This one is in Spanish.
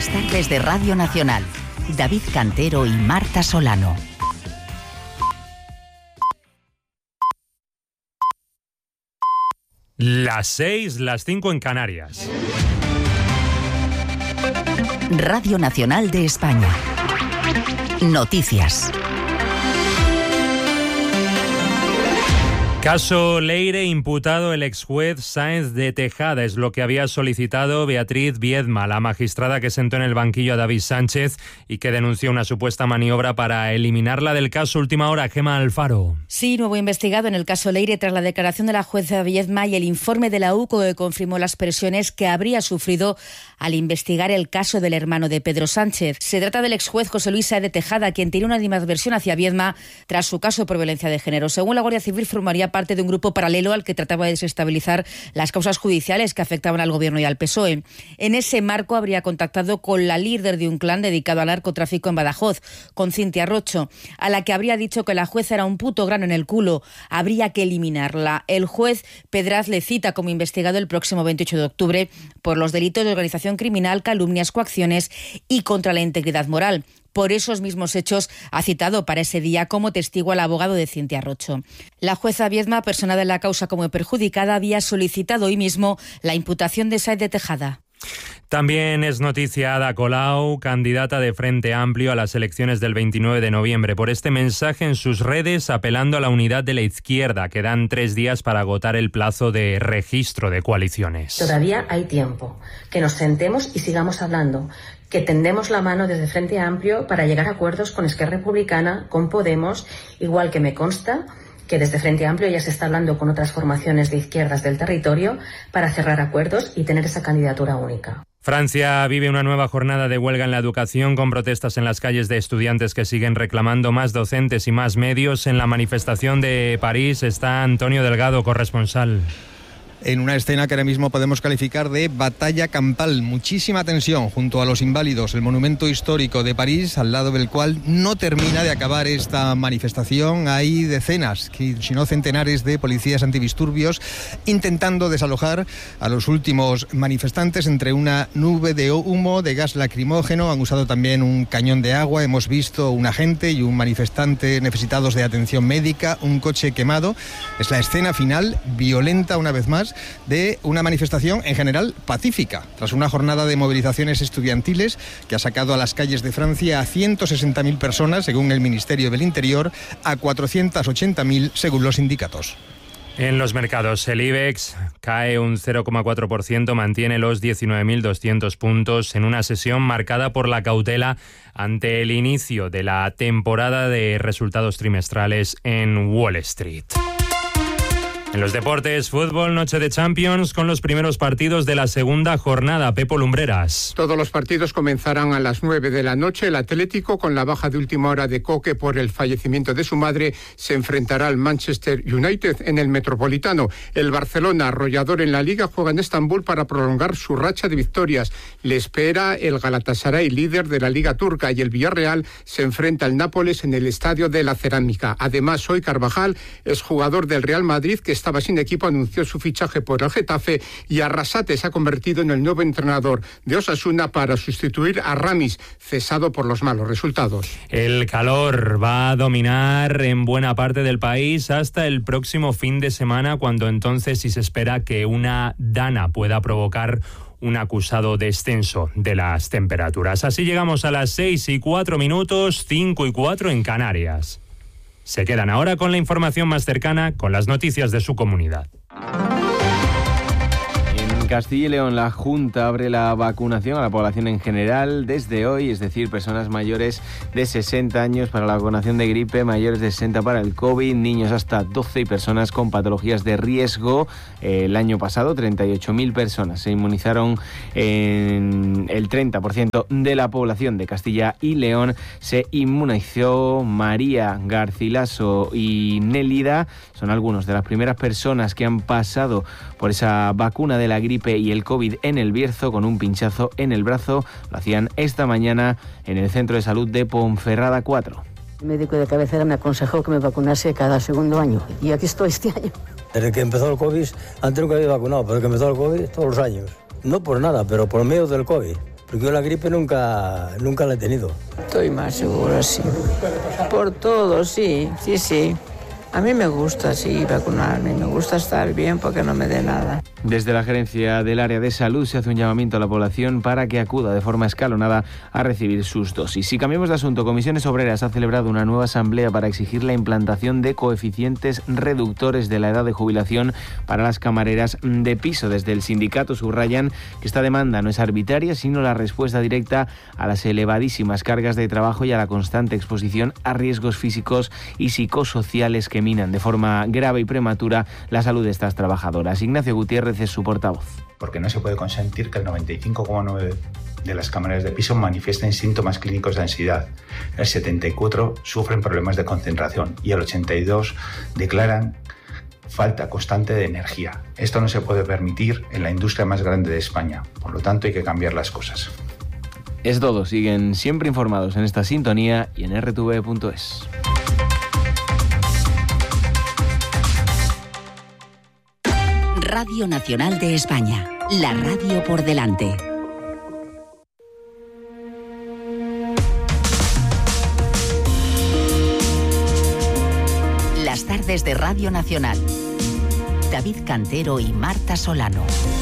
Las tardes de Radio Nacional. David Cantero y Marta Solano. Las 6, las 5 en Canarias. Radio Nacional de España. Noticias. Caso Leire, imputado el exjuez Sáenz de Tejada, es lo que había solicitado Beatriz Viedma, la magistrada que sentó en el banquillo a David Sánchez y que denunció una supuesta maniobra para eliminarla del caso. Última hora, Gemma Alfaro. Sí, nuevo investigado en el caso Leire tras la declaración de la jueza Viedma y el informe de la UCO que confirmó las presiones que habría sufrido al investigar el caso del hermano de Pedro Sánchez. Se trata del exjuez José Luis Sáenz de Tejada, quien tiene una animadversión hacia Viedma tras su caso por violencia de género. Según la Guardia Civil, formaría parte de un grupo paralelo al que trataba de desestabilizar las causas judiciales que afectaban al Gobierno y al PSOE. En ese marco habría contactado con la líder de un clan dedicado al narcotráfico en Badajoz, con Cintia Rocho, a la que habría dicho que la jueza era un puto grano en el culo, habría que eliminarla. El juez Pedraz le cita como investigado el próximo 28 de octubre por los delitos de organización criminal, calumnias, coacciones y contra la integridad moral. Por esos mismos hechos ha citado para ese día como testigo al abogado de Cintia Rocho. La jueza Viedma, personada en la causa como perjudicada, había solicitado hoy mismo la imputación de Sáenz de Tejada. También es noticia Ada Colau, candidata de Frente Amplio a las elecciones del 29 de noviembre, por este mensaje en sus redes apelando a la unidad de la izquierda. Quedan 3 días para agotar el plazo de registro de coaliciones. Todavía hay tiempo. Que nos sentemos y sigamos hablando. Que tendemos la mano desde Frente Amplio para llegar a acuerdos con Esquerra Republicana, con Podemos, igual que me consta que desde Frente Amplio ya se está hablando con otras formaciones de izquierdas del territorio para cerrar acuerdos y tener esa candidatura única. Francia vive una nueva jornada de huelga en la educación con protestas en las calles de estudiantes que siguen reclamando más docentes y más medios. En la manifestación de París está Antonio Delgado, corresponsal. En una escena que ahora mismo podemos calificar de batalla campal. Muchísima tensión junto a los Inválidos, el monumento histórico de París, al lado del cual no termina de acabar esta manifestación. Hay decenas, si no centenares, de policías antidisturbios intentando desalojar a los últimos manifestantes entre una nube de humo, de gas lacrimógeno. Han usado también un cañón de agua. Hemos visto un agente y un manifestante necesitados de atención médica, un coche quemado. Es la escena final, violenta una vez más, de una manifestación en general pacífica, tras una jornada de movilizaciones estudiantiles que ha sacado a las calles de Francia a 160.000 personas, según el Ministerio del Interior, a 480.000 según los sindicatos. En los mercados, el IBEX cae un 0,4%, mantiene los 19.200 puntos en una sesión marcada por la cautela ante el inicio de la temporada de resultados trimestrales en Wall Street. En los deportes, fútbol, noche de Champions con los primeros partidos de la segunda jornada. Pepo Lumbreras. Todos los partidos comenzarán a las 9 de la noche. El Atlético, con la baja de última hora de Coque por el fallecimiento de su madre, se enfrentará al Manchester United en el Metropolitano. El Barcelona, arrollador en la Liga, juega en Estambul para prolongar su racha de victorias. Le espera el Galatasaray, líder de la Liga Turca, y el Villarreal se enfrenta al Nápoles en el Estadio de la Cerámica. Además, hoy Carvajal, es jugador del Real Madrid, que estaba sin equipo, anunció su fichaje por el Getafe, y Arrasate se ha convertido en el nuevo entrenador de Osasuna para sustituir a Ramis, cesado por los malos resultados. El calor va a dominar en buena parte del país hasta el próximo fin de semana, cuando entonces sí se espera que una dana pueda provocar un acusado descenso de las temperaturas. Así llegamos a las 6:04, 5:04 en Canarias. Se quedan ahora con la información más cercana, con las noticias de su comunidad. En Castilla y León, la Junta abre la vacunación a la población en general desde hoy, es decir, personas mayores de 60 años para la vacunación de gripe, mayores de 60 para el COVID, niños hasta 12 y personas con patologías de riesgo. El año pasado, 38.000 personas se inmunizaron. En el 30% de la población de Castilla y León se inmunizó. María Garcilaso y Nélida son algunos de las primeras personas que han pasado por esa vacuna de la gripe y el COVID en el Bierzo, con un pinchazo en el brazo. Lo hacían esta mañana en el Centro de Salud de Ponferrada 4. El médico de cabecera me aconsejó que me vacunase cada segundo año, y aquí estoy este año. Desde que empezó el COVID, antes nunca había vacunado, pero que empezó el COVID todos los años. No por nada, pero por medio del COVID. Porque yo la gripe nunca la he tenido. Estoy más segura, sí. Por todo, sí. A mí me gusta, sí, vacunarme, me gusta estar bien porque no me dé nada. Desde la gerencia del área de salud se hace un llamamiento a la población para que acuda de forma escalonada a recibir sus dosis. Si cambiamos de asunto, Comisiones Obreras ha celebrado una nueva asamblea para exigir la implantación de coeficientes reductores de la edad de jubilación para las camareras de piso. Desde el sindicato subrayan que esta demanda no es arbitraria, sino la respuesta directa a las elevadísimas cargas de trabajo y a la constante exposición a riesgos físicos y psicosociales que minan de forma grave y prematura la salud de estas trabajadoras. Ignacio Gutiérrez es su portavoz. Porque no se puede consentir que el 95,9% de las camareras de piso manifiesten síntomas clínicos de ansiedad. El 74% sufren problemas de concentración y el 82% declaran falta constante de energía. Esto no se puede permitir en la industria más grande de España. Por lo tanto, hay que cambiar las cosas. Es todo. Siguen siempre informados en esta sintonía y en rtv.es. Radio Nacional de España, la radio por delante. Las tardes de Radio Nacional. David Cantero y Marta Solano.